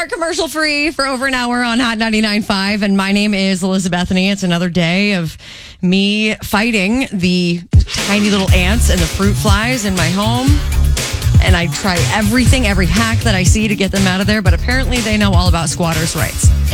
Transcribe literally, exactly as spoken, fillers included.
are commercial free for over an hour on Hot ninety-nine point five, and my name is Elizabethany. It's another day of me fighting the tiny little ants and the fruit flies in my home. And I try everything, every hack that I see to get them out of there, but apparently they know all about squatters' rights.